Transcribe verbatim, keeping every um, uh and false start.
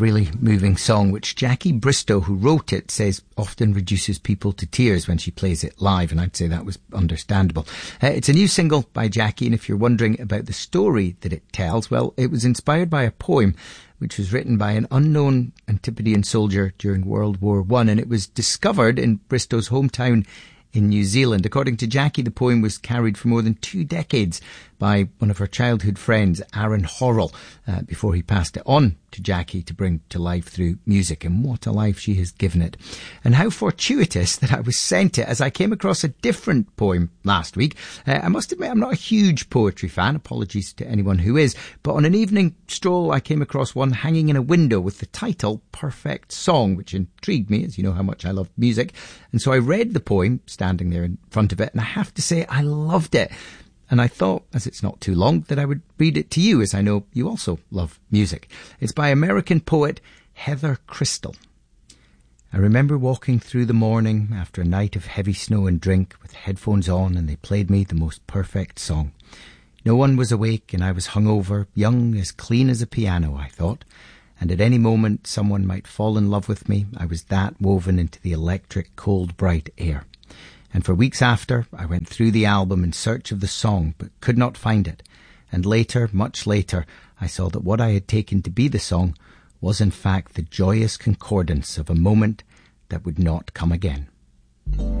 really moving song, which Jackie Bristow, who wrote it, says often reduces people to tears when she plays it live, and I'd say that was understandable. Uh, it's a new single by Jackie, and if you're wondering about the story that it tells, well, it was inspired by a poem which was written by an unknown Antipodean soldier during World War One, and it was discovered in Bristow's hometown in New Zealand. According to Jackie, the poem was carried for more than two decades by one of her childhood friends, Aaron Horrell, uh, before he passed it on to Jackie to bring to life through music. And what a life she has given it. And how fortuitous that I was sent it as I came across a different poem last week. Uh, I must admit I'm not a huge poetry fan, apologies to anyone who is, but on an evening stroll I came across one hanging in a window with the title Perfect Song, which intrigued me, as you know how much I love music. And so I read the poem standing there in front of it, and I have to say I loved it. And I thought, as it's not too long, that I would read it to you, as I know you also love music. It's by American poet Heather Crystal. I remember walking through the morning after a night of heavy snow and drink with headphones on, and they played me the most perfect song. No one was awake and I was hungover, young, as clean as a piano, I thought. And at any moment someone might fall in love with me. I was that woven into the electric, cold, bright air. And for weeks after, I went through the album in search of the song, but could not find it. And later, much later, I saw that what I had taken to be the song was in fact the joyous concordance of a moment that would not come again.